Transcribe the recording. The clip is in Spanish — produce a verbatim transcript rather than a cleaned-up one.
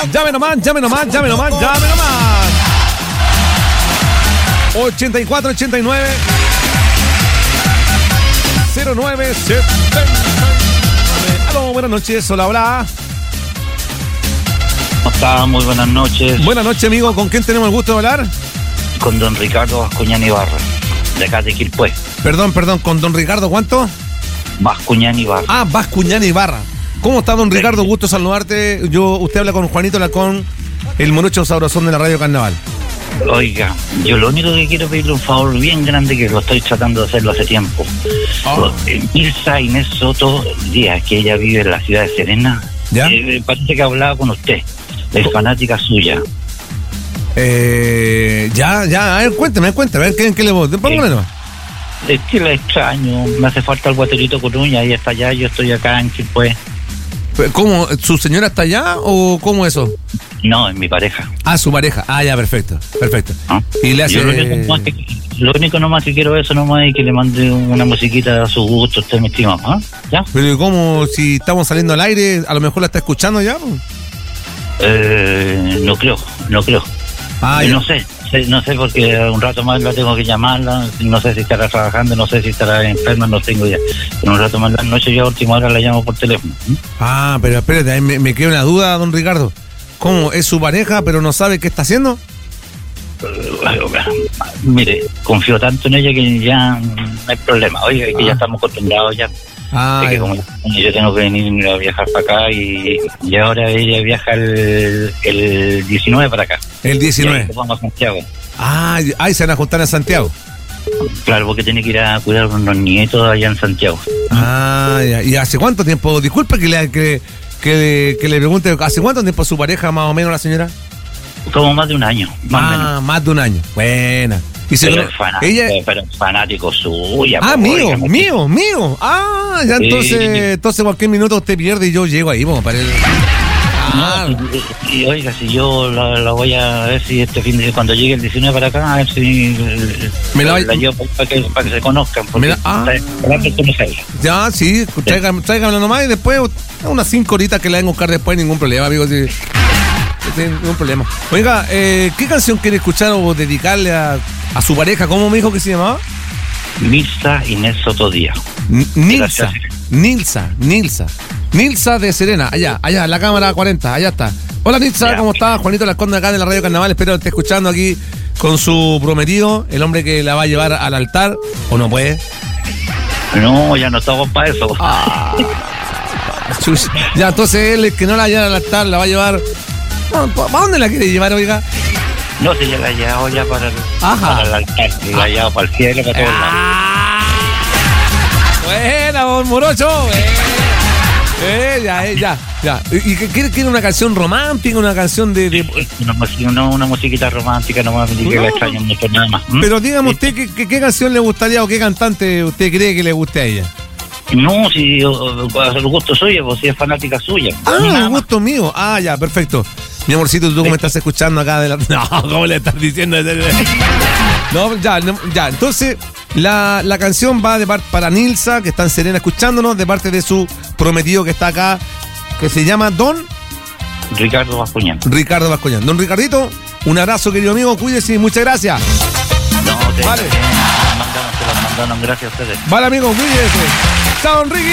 Llame nomás, llame nomás, llame nomás, llame nomás. ochenta y cuatro ochenta y nueve cero nueve setenta. Aló, buenas noches, hola, hola. ¿Cómo está? Muy buenas noches. Buenas noches, amigo. ¿Con quién tenemos el gusto de hablar? Con don Ricardo Bascuñán Ibarra, de acá de Quilpué. Perdón, perdón, ¿con don Ricardo cuánto? Bascuñán Ibarra. Ah, Bascuñán Ibarra. ¿Cómo está, don Ricardo? Gusto saludarte. Yo, usted habla con Juanito Lacón, el morocho sabrosón de la Radio Carnaval. Oiga, yo lo único que quiero pedirle un favor bien grande, que lo estoy tratando de hacerlo hace tiempo. Oh. Mirza Inés Soto Díaz, que ella vive en la ciudad de Serena. ¿Ya? Eh, parece que hablaba con usted. Es fanática suya. Eh, ya, ya, a ver, cuénteme, cuénteme, a ver, ¿qué, qué le voy? Póngamelo. Es que la extraño, me hace falta el guaterito Coruña, ella está allá, yo estoy acá en Quilpué. ¿Cómo? ¿Su señora está allá o cómo eso? No, es mi pareja. Ah, su pareja. Ah, ya, perfecto, perfecto. ¿Ah? Y le hace... Yo lo único, nomás que, lo único nomás que quiero eso nomás es que le mande una musiquita a su gusto, usted me estima, ¿ah? ¿Ya? Pero ¿cómo? Si estamos saliendo al aire, a lo mejor la está escuchando ya. Eh, no creo, no creo. Ah, eh, no sé, no sé porque un rato más la tengo que llamarla, no sé si estará trabajando, no sé si estará enferma, no tengo idea. Pero un rato más la noche yo a última hora la llamo por teléfono. ¿Mm? Ah, pero espérate, me, me queda una duda, don Ricardo. ¿Cómo? ¿Es su pareja pero no sabe qué está haciendo? Mire, confío tanto en ella que ya no hay problema. Oiga, que ah. ya estamos acostumbrados ya. Ah, que como yo tengo que venir a viajar para acá y, y ahora ella viaja el, el diecinueve para acá. El diecinueve. Y vamos a Santiago. Ah, ahí se van a juntar en Santiago. Claro, porque tiene que ir a cuidar con los nietos allá en Santiago. Ah, ya. ¿Y hace cuánto tiempo? Disculpe que le, que, que, que le pregunte, ¿hace cuánto tiempo su pareja más o menos la señora? Como más de un año. Más ah, o menos. Más de un año. Buena. Y se pero, lo, fanático, ella... pero fanático suya. Ah, po, mío, oiga, mío, mío. Ah, ya sí. entonces, entonces cualquier minuto usted pierde y yo llego ahí, vamos, para el... Ah. No, y, y oiga, si yo la, la voy a ver si este fin de cuando llegue el diecinueve para acá, a ver si me la, la, la llevo para que, para que se conozcan. Porque la, ah. Ya, sí, tráigame, tráigame nomás y después unas cinco horitas que la vengo a buscar después, ningún problema, amigo. Sí. Sin ningún problema. Oiga, eh, ¿qué canción quiere escuchar o dedicarle a, a su pareja? ¿Cómo me dijo que se llamaba? Mirza Inés Soto Díaz. Nilsa, Nilsa, Nilsa. Nilsa de Serena, allá, allá, la cámara cuarenta, allá está. Hola Nilsa, ya. ¿Cómo estás? Juanito Lacón acá de la Radio Carnaval, espero que esté escuchando aquí con su prometido, el hombre que la va a llevar al altar, ¿o no puede? No, ya no estamos para eso. Ah, ya, entonces él, el que no la lleva al altar, la va a llevar... ¿Para dónde la quiere llevar, oiga? No, si ya la he llevado ya para el, para el altar, y la he llevado para el cielo, para todos ah, lados. Buena, bon morocho, eh, ya, eh, ya, ya. ¿Y quiere, quiere una canción romántica, una canción de...? de... Una, una, una musiquita romántica, no me diga que la extraño mucho, nada más. ¿Mm? Pero dígame usted, ¿qué, qué, ¿qué canción le gustaría o qué cantante usted cree que le guste a ella? No, si el gusto suyo, pues si es fanática suya. Ah, el gusto mío. Ah, ya, perfecto. Mi amorcito, ¿tú cómo me estás escuchando acá de la... No, ¿cómo le estás diciendo? No, ya, no, ya. Entonces, la, la canción va de parte para Nilsa, que está en Serena escuchándonos, de parte de su prometido que está acá, que se llama Don... Ricardo Bascuñán. Ricardo Bascuñán. Don Ricardito, un abrazo, querido amigo, cuídese y muchas gracias. No, te, vale. Te, te, te, te, te, te, te, te, te, te, gracias a ustedes. Vale, amigo, cuídese. Chao, Enrique.